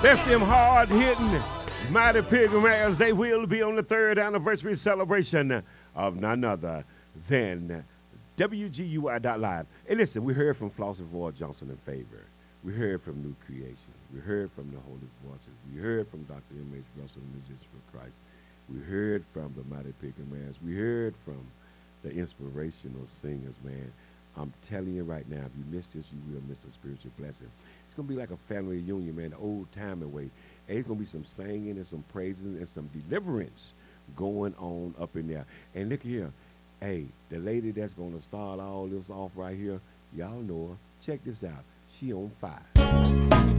That's them hard-hitting Mighty Pilgrims. They will be on the 3rd anniversary celebration of none other than WGUI.live. And listen, we heard from Flossie Ward Johnson in Favor. We heard from New Creation. We heard from the Holy Voices. We heard from Dr. M.H. Russell, Musicians for Christ. We heard from the Mighty Pilgrims. We heard from the inspirational singers, man. I'm telling you right now, if you miss this, you will miss a spiritual blessing. It's going to be like a family reunion, man, the old-timey way. And it's going to be some singing and some praising and some deliverance going on up in there. And look here. Hey, the lady that's going to start all this off right here, y'all know her. Check this out. She on fire.